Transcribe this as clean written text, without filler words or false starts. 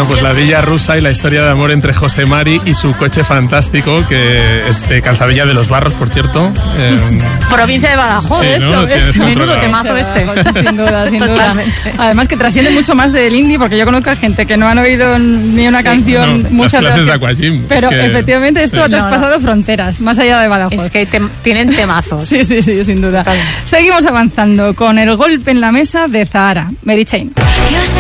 pues la Villa Rusa y la historia de amor entre José Mari y su coche fantástico, que es de Calzabella de los Barros, por cierto. Provincia de Badajoz, sí, ¿no? eso. Menudo temazo este. Sin duda. Además que trasciende mucho más del indie, porque yo conozco a gente que no han oído ni una canción, muchas las clases de Aquagym. Pero efectivamente esto ha traspasado fronteras, más allá de Badajoz. Es que tienen temazos. Sí, sin duda. Seguimos avanzando con El golpe en la mesa de Zahara, Mary Chain.